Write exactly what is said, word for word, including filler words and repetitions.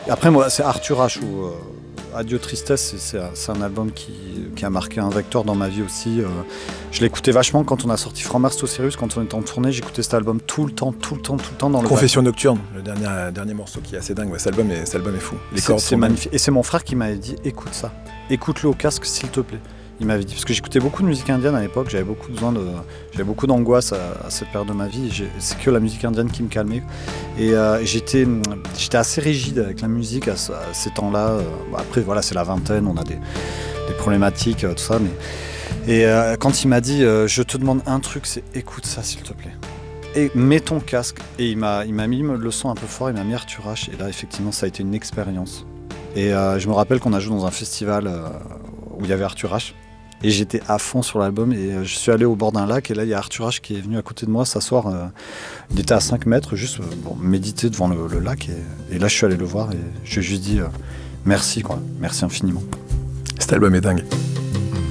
Après, moi, c'est Arthur H. ou euh, Adieu Tristesse, c'est, c'est, c'est un album qui, qui a marqué un vecteur dans ma vie aussi. Euh, je l'écoutais vachement quand on a sorti From Mars to Sirius, quand on était en tournée, j'écoutais cet album tout le temps, tout le temps, tout le temps dans le Confession nocturne, le dernier, dernier morceau qui est assez dingue. Ouais, cet, album est, cet album est fou. Les c'est, c'est magnifique. Et c'est mon frère qui m'avait dit, écoute ça, écoute-le au casque s'il te plaît. Il m'avait dit, parce que j'écoutais beaucoup de musique indienne à l'époque, j'avais beaucoup besoin de, j'avais beaucoup d'angoisse à, à cette période de ma vie. J'ai, c'est que la musique indienne qui me calmait. Et euh, j'étais, j'étais assez rigide avec la musique à, à ces temps-là. Euh, après, voilà, c'est la vingtaine, on a des, des problématiques, euh, tout ça. Mais... Et euh, quand il m'a dit, euh, je te demande un truc, c'est écoute ça s'il te plaît. Et mets ton casque. Et il m'a, il m'a mis le son un peu fort, il m'a mis Arthur H. Et là, effectivement, ça a été une expérience. Et euh, je me rappelle qu'on a joué dans un festival euh, où il y avait Arthur H. Et j'étais à fond sur l'album et je suis allé au bord d'un lac et là il y a Arthur H qui est venu à côté de moi s'asseoir. Euh, il était à cinq mètres, juste euh, bon, méditer devant le, le lac et, et là je suis allé le voir et je lui ai juste dit euh, merci quoi, merci infiniment. Cet album est dingue.